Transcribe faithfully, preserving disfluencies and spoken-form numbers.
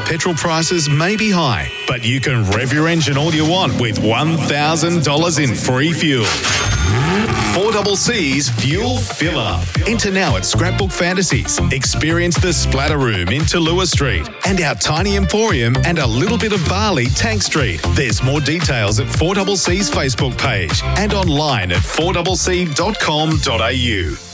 petrol prices may be high, but you can rev your engine all you want with one thousand dollars in free fuel. four C C's Fuel Fill Up. Enter now at Scrapbook Fantasies. Experience the Splatter Room in Tallulah Street and our tiny emporium and a little bit of Bali, Tank Street. There's more details at four C C's Facebook page and online at four c c dot com dot a u.